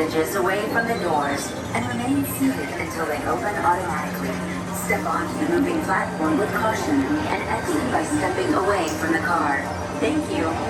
passages away from the doors and remain seated until they open automatically. Step onto the moving platform with caution and exit by stepping away from the car. Thank you.